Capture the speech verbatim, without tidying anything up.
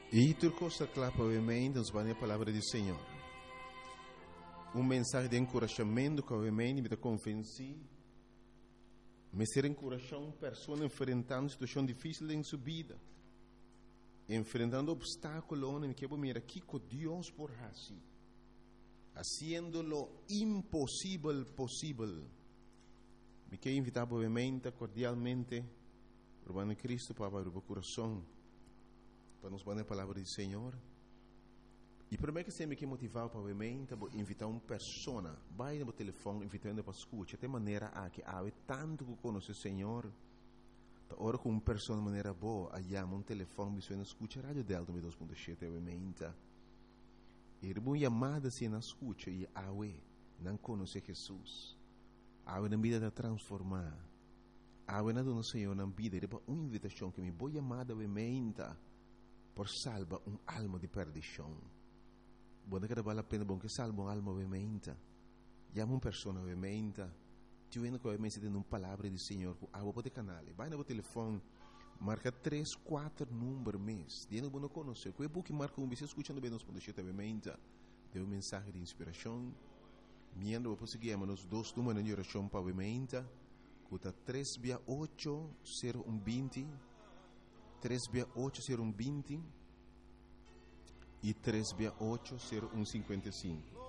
E tu costa clapa obviamente nos vai a palavra do Senhor. Um mensagem de encorajamento que obviamente me convenci, me ser encorajar uma pessoa enfrentando uma situação difícil em sua vida, enfrentando obstáculos, me quero mirar aqui com Deus por assim, haciendo lo impossível possível. Me quero invitar obviamente, cordialmente, Urbano Cristo para abrir o coração, para nos dar a palavra do Senhor. E primeiro que sempre que motivar para obviamente invitar uma pessoa, vai no telefone invitando para escutar, de maneira a que há tanto que conhece o Senhor, ora com uma pessoa de maneira boa, aí há um telefone me suena escuta rádio Delta dois ponto sete obviamente. E uma chamada se na escuta e há não conhece Jesus, há na vida de transformar, há na do Senhor na vida, e uma invitação que me boa chamada obviamente por salvar uma alma de perdição. Buona che vale la pena bom che salva un'alma ovviamente. Chiama una persona ovviamente. Ti vedo che ovviamente tem uma palavra do Senhor com a boa de canale. Vai no telefone, marca três, quatro números mês. Diano não conhece. Que é bom que marca um, você escutando bem nos pontos obviamente. Tem uma mensagem de inspiração. Miando depois seguimos nos dois números de oração para obviamente. Cuta três via oito zero um vinte, três via oito zero um vinte. E três via oito zero um cinquenta e cinco.